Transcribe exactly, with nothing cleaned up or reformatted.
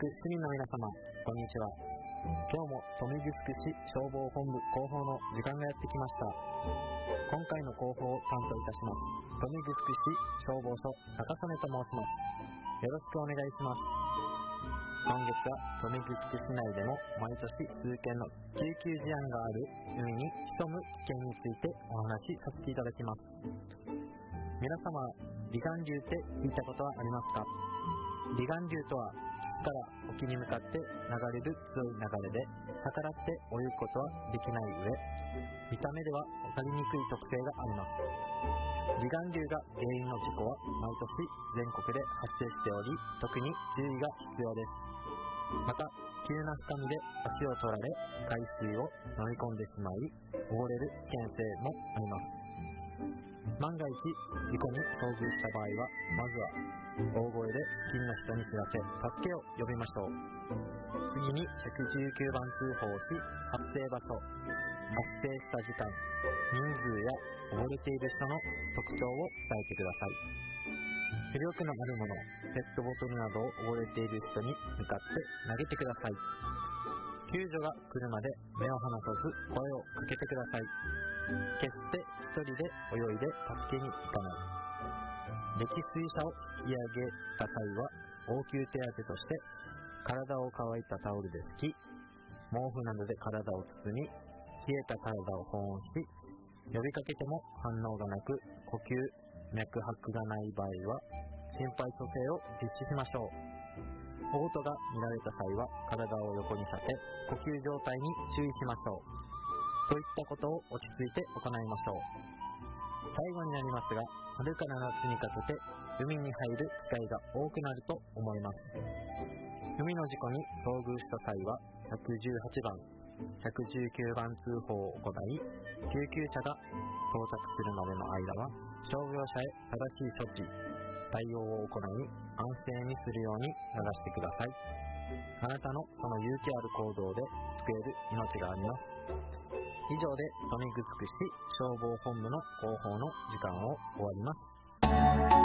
市民の皆様、こんにちは。今日も豊見城市消防本部広報の時間がやってきました。今回の広報を担当いたします豊見城市消防署高曽根と申します。よろしくお願いします。今月は豊見城市内でも毎年数件の救急事案がある海に潜む危険についてお話しさせていただきます。皆様、離岸流って聞いたことはありますか？離岸流とは岸から沖に向かって流れる強い流れで逆らって泳ぐことはできない上、見た目では分かりにくい特性があります。離岸流が原因の事故は毎年全国で発生しており、特に注意が必要です。また、急な深みで足を取られ海水を飲み込んでしまい溺れる危険性もあります。万が一事故に遭遇した場合は、まずは大声で近所の人に知らせ助けを呼びましょう。次にいちいちきゅうばん通報し、発生場所、発生した時間、人数や溺れている人の特徴を伝えてください。浮力のあるもの、ペットボトルなどを溺れている人に向かって投げてください。救助が来るまで目を離さず声をかけてください。決して一人で泳いで助けに行かない。溺水者を引き上げた際は応急手当として体を乾いたタオルで拭き、毛布などで体を包み、冷えた体を保温し、呼びかけても反応がなく呼吸、脈拍がない場合は心肺蘇生を実施しましょう。嘔吐が見られた際は体を横にさせ呼吸状態に注意しましょう。といったことを落ち着いて行いましょう。最後になりますが、春から夏にかけて海に入る機会が多くなると思います。海の事故に遭遇した際はひゃくじゅうはちばん、ひゃくじゅうきゅうばん通報を行い、救急車が到着するまでの間は傷病者へ正しい処置、対応を行い安静にするように流してください。あなたのその勇気ある行動で救える命があります。以上で豊見城市消防本部の広報の時間を終わります。